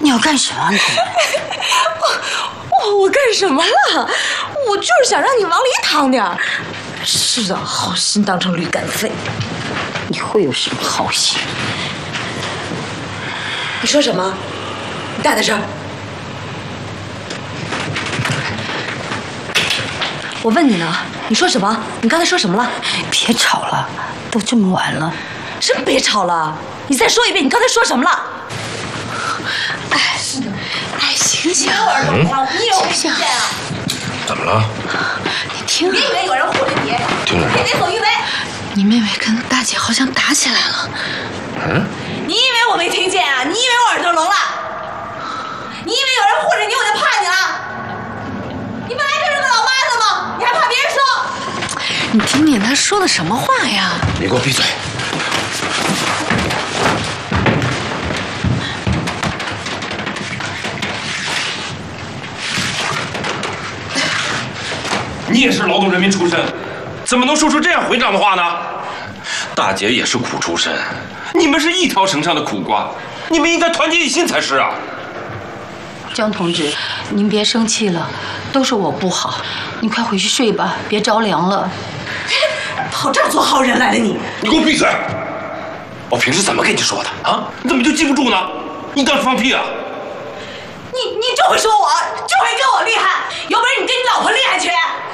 你要干什么？你我干什么了？我就是想让你往里淌点儿。是啊，好心当成驴肝肺。 你会有什么好心？ 你说什么？你大点声。我问你呢，你说什么？你刚才说什么了？ 别吵了，都这么晚了。 什么别吵了？你再说一遍，你刚才说什么了？哎，是的。哎，醒醒！你有听见啊？ 怎么了？ 你听， 别以为有人护着你， 听着呢。 别为所欲为。 你妹妹跟大姐好像打起来了。 你以为我没听见啊？你以为我耳朵聋了？你以为有人护着你我就怕你了？你本来就是个老妈子嘛，你还怕别人说？ 你听听她说的什么话呀？ 你给我闭嘴！你也是劳动人民出身，怎么能说出这样回账的话呢？大姐也是苦出身，你们是一条绳上的苦瓜，你们应该团结一心才是啊！ 江同志，您别生气了，都是我不好，你快回去睡吧，别着凉了。 跑这儿做好人来了你！ 你给我闭嘴！我平时怎么跟你说的啊？你怎么就记不住呢？你当时放屁啊？ 你就会说我，就会跟我厉害，有本事你跟你老婆厉害去！